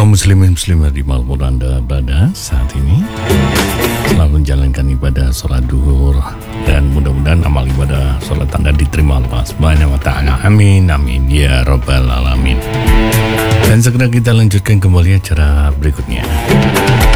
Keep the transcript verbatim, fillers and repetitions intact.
kaum muslimin muslimat di malam Anda berada saat ini, selamat menjalankan ibadah sholat duhur, dan mudah-mudahan amal ibadah sholat Anda diterima Allah Subhanahu wa Ta'ala. Amin, amin ya Rabbal Alamin. Dan segera kita lanjutkan kembali acara berikutnya.